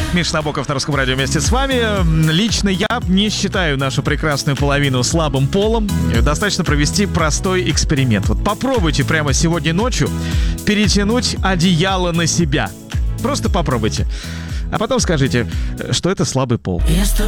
Миша Набоков на Русском радио вместе с вами. Лично я не считаю нашу прекрасную половину слабым полом. Достаточно провести простой эксперимент. Вот попробуйте прямо сегодня ночью перетянуть одеяло на себя. Просто попробуйте. А потом скажите, что это слабый пол. Я с тобой